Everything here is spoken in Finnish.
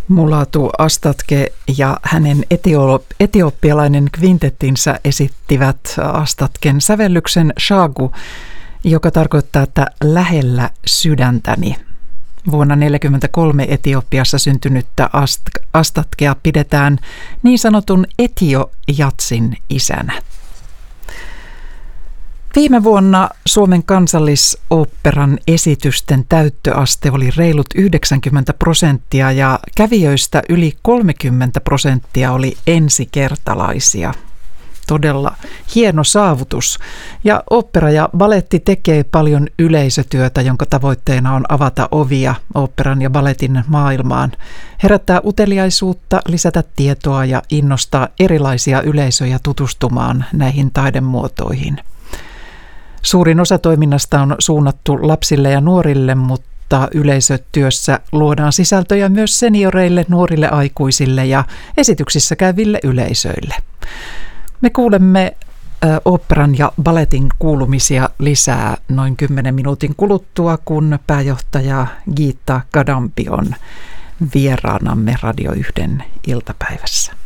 Mulatu Astatke ja hänen etiopialainen kvintettinsä esittivät Astatken sävellyksen Shagu, joka tarkoittaa, että lähellä sydäntäni. Vuonna 1943 Etiopiassa syntynyttä Astatkea pidetään niin sanotun etiojatsin isänä. Viime vuonna Suomen Kansallisoopperan esitysten täyttöaste oli reilut 90% ja kävijöistä yli 30% oli ensikertalaisia. Todella hieno saavutus. Ja ooppera ja baletti tekee paljon yleisötyötä, jonka tavoitteena on avata ovia oopperan ja balletin maailmaan, herättää uteliaisuutta, lisätä tietoa ja innostaa erilaisia yleisöjä tutustumaan näihin taidemuotoihin. Suurin osa toiminnasta on suunnattu lapsille ja nuorille, mutta yleisötyössä luodaan sisältöjä myös senioreille, nuorille aikuisille ja esityksissä käyville yleisöille. Me kuulemme oopperan ja balletin kuulumisia lisää noin 10 minuutin kuluttua, kun pääjohtaja Gitta Kadampi on vieraanamme Radio 1 iltapäivässä.